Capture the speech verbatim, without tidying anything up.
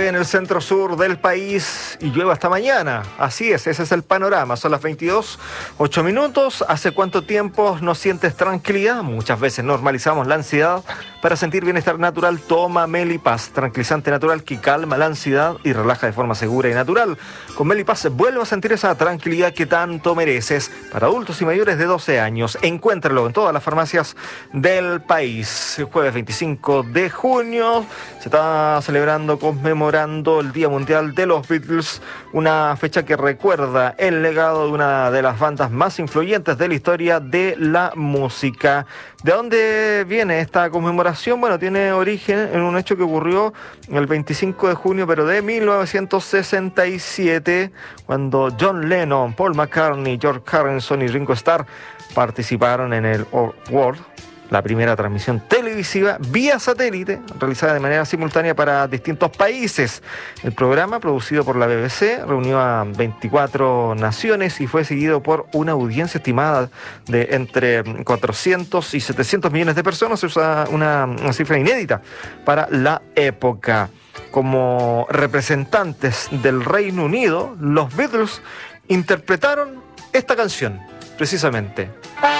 en el centro sur del país y llueve hasta mañana. Así es, ese es el panorama. Son las veintidós, ocho minutos. ¿Hace cuánto tiempo no sientes tranquilidad? Muchas veces normalizamos la ansiedad. Para sentir bienestar natural, toma Melipaz, tranquilizante natural que calma la ansiedad y relaja de forma segura y natural. Con Melipaz vuelve a sentir esa tranquilidad que tanto mereces. Para adultos y mayores de doce años, encuéntralo en todas las farmacias del país. El jueves veinticinco de junio se está celebrando, conmemorando el Día Mundial de los Beatles, una fecha que recuerda el legado de una de las bandas más influyentes de la historia de la música. ¿De dónde viene esta conmemoración? Bueno, tiene origen en un hecho que ocurrió el veinticinco de junio, pero de mil novecientos sesenta y siete, cuando John Lennon, Paul McCartney, George Harrison y Ringo Starr participaron en el World, la primera transmisión televisiva vía satélite realizada de manera simultánea para distintos países. El programa, producido por la B B C, reunió a veinticuatro naciones y fue seguido por una audiencia estimada de entre cuatrocientos y setecientos millones de personas. Es una, una cifra inédita para la época. Como representantes del Reino Unido, los Beatles interpretaron esta canción, precisamente.